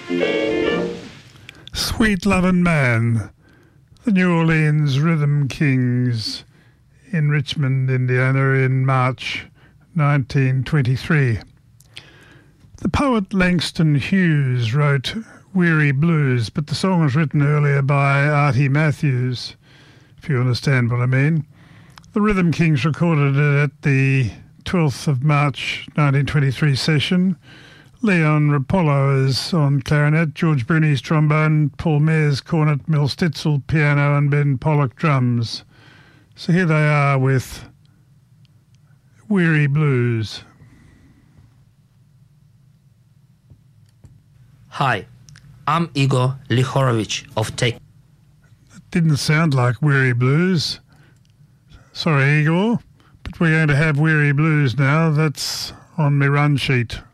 Sweet Lovin' Man, the New Orleans Rhythm Kings in Richmond, Indiana in March 1923. The poet Langston Hughes wrote Weary Blues, but the song was written earlier by Artie Matthews, if you understand what I mean. The Rhythm Kings recorded it at the 12th of March 1923 session. Leon Rapallo is on clarinet, George Bruni's trombone, Paul Mayer's cornet, Mel Stitzel piano and Ben Pollock drums. So here they are with Weary Blues. Hi, I'm Igor Lihorovich of Take. That didn't sound like Weary Blues. Sorry, Igor, but we're going to have Weary Blues now. That's on my run sheet.